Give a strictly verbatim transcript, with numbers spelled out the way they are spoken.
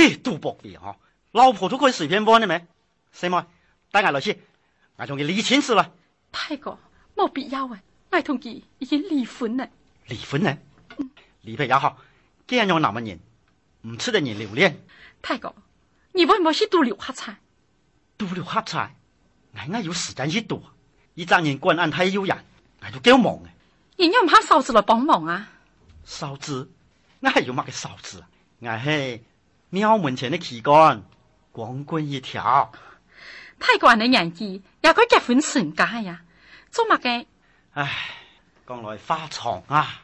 嘿，杜伯爷哈，老婆都可以随便玩的咩？細妹，帶我落去，我同佢離親事啦。 太哥，冇必要啊，我同佢已經離婚啦。 離婚呢？嗯，離婚也好，既然有那麼年，唔出得人留戀。 太哥，你為乜事多留下財？ 多留下財，我我有時間去多。一紮人關安太有人，我都夠忙嘅。 人家唔怕嫂子來幫忙啊？ 嫂子，我係有乜嘅嫂子啊？我係廟門前的旗杆，光棍一條。 太哥你年紀也該結婚成家呀，做乜嘅？ 唉，講來話長啊。